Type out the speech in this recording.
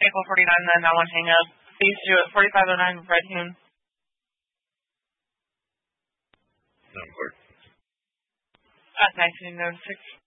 Vehicle 49, then that one hang up. Please do it. 4509 Red Hoon. No, court. That's 1906.